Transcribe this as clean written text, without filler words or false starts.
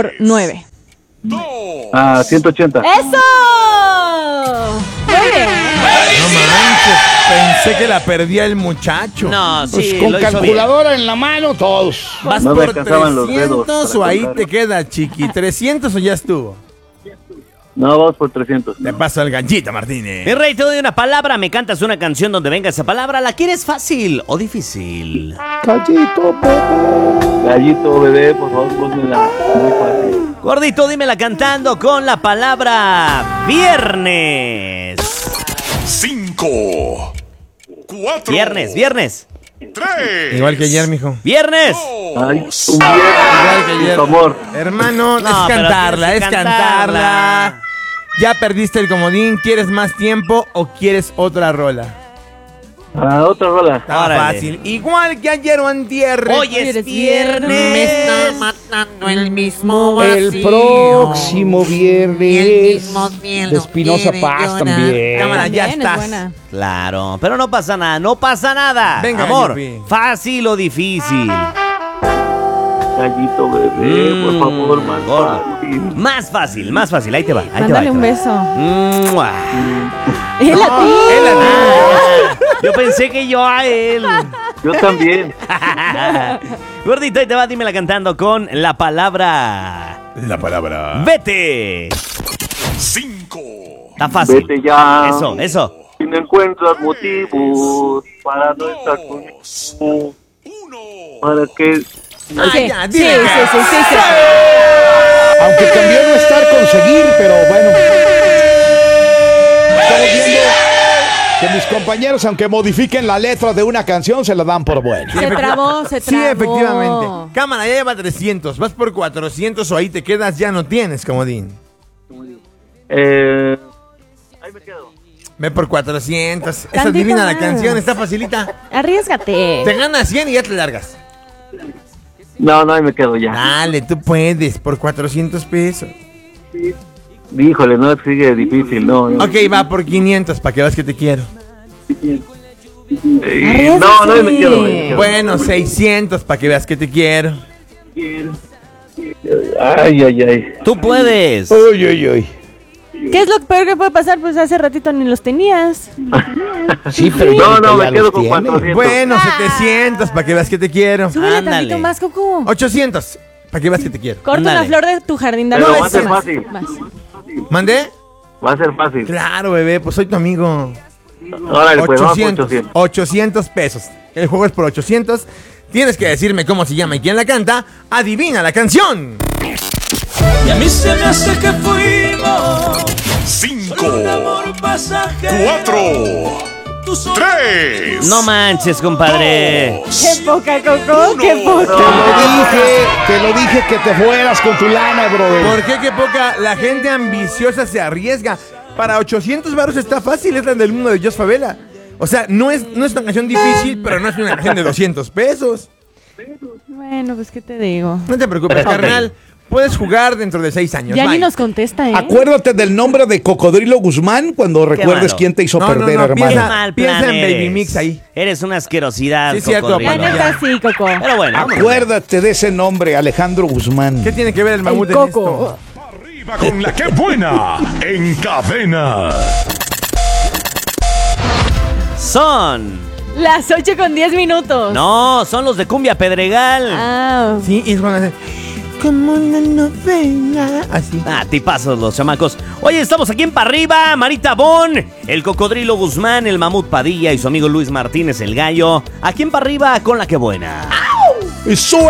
por 9. 180. ¡Eso! Muy bien. No manches, pensé que la perdía el muchacho. No, Pues sí, con lo hizo calculadora en la mano, todos. ¿Vas No me por alcanzaban los dedos 300 o para ahí contar. te queda, chiqui? ¿300 o ya estuvo? No, vamos por 300. Te paso el ganchito, Martínez. Mi rey, te doy una palabra, me cantas una canción donde venga esa palabra. ¿La quieres fácil o difícil? Gallito, bebé. Gallito, bebé, por favor, pónmela muy fácil. Gordito, dímela cantando con la palabra viernes. 5, 4, Viernes. 3. Igual que ayer, mijo. Viernes. Ay, un Igual que viernes, ayer. por favor. Hermano, No, es pero cantarla, tienes es que cantarla. cantarla. Ya perdiste el comodín, ¿quieres más tiempo o quieres otra rola? Otra rola. Está Órale. fácil. Igual que ayer o antier. Hoy es viernes. matando el mismo El próximo viernes. De Espinosa Paz también. Cámara, ya También es estás. buena. Claro, pero no pasa nada, no pasa nada. Venga, amor, Yupi. fácil o difícil. Gallito, bebé, por favor, más gordo. fácil. Más fácil, ahí te va. Mándale un beso. ¡Mua! Él a ti. Él a Ah, yo pensé que yo a él. Yo también. Gordito, ahí te va, dímela cantando con la palabra La palabra. vete. 5, Está fácil. Vete ya. Eso. Si no encuentras motivos para no estar conmigo, 1. para que... Ay, Sí, ya, sí, dile que- sí. Aunque cambió no estar conseguir, pero bueno. Estamos viendo que mis compañeros, aunque modifiquen la letra de una canción, se la dan por buena. Se trabó. Sí, efectivamente. Cámara, ya lleva 300. Vas por 400 o ahí te quedas, ya no tienes comodín. Ahí me quedo. Ve por 400. Esa Tantito adivina la más. canción, está facilita. Arriesgate. Te ganas 100 y ya te largas. No, ahí me quedo ya. Dale, tú puedes, por 400 pesos. Híjole, no, sigue difícil, no. Ok, va por 500, para que veas que te quiero. No, ahí me quedo. Bueno, 600, para que veas que te quiero. Ay. Tú puedes. Uy. ¿Qué es lo peor que puede pasar? Pues hace ratito ni los tenías. Sí, pero No, ya me los quedo con tiene. 400. Bueno, 700, para que veas que te quiero. Súbele Ándale. tantito más, Coco. 800, para que veas que te quiero. Corta una Ándale. flor de tu jardín. Dale Pero un va a ser beso más. fácil. Más. ¿Mandé? Va a ser fácil. Claro, bebé, pues soy tu amigo. Órale, pues vamos por 800, 800. 800 pesos. El juego es por 800. Tienes que decirme cómo se llama y quién la canta. Adivina la canción. Y a mí se me hace que fuimos 5, un amor pasajero. 4, Tú solo 3. No manches, compadre. Qué poca, Coco. Qué poca. Te lo dije que te fueras con tu lana, brother. ¿Por qué? Qué poca. La gente ambiciosa se arriesga. Para 800 baros está fácil. Es la del mundo de Jos Favela. O sea, no es una canción difícil, pero no es una canción de 200 pesos. Bueno, pues, ¿qué te digo? No te preocupes, carnal. Puedes jugar dentro de 6 años. Ya Bye. ni nos contesta, ¿eh? Acuérdate del nombre de Cocodrilo Guzmán cuando recuerdes malo. quién te hizo No, perder, no, hermano. Qué Piensa- mal piensa plan en Baby eres. Mix ahí. Eres una asquerosidad, Sí, cierto, cocodrilo. La Bueno, neta sí, Coco. Pero bueno, vámonos. Acuérdate de ese nombre, Alejandro Guzmán. ¿Qué tiene que ver el mamut El en Coco. esto? Arriba con la que buena. En cadena. Son. Las 8:10. No, son los de Cumbia Pedregal. Ah. Sí, y es cuando hace... Como una novela. Así. Ah, tipazos los chamacos. Oye, estamos aquí en Parriba, Marita Bon, el Cocodrilo Guzmán, el Mamut Padilla y su amigo Luis Martínez, el Gallo. Aquí en Parriba con la que buena. ¡Eso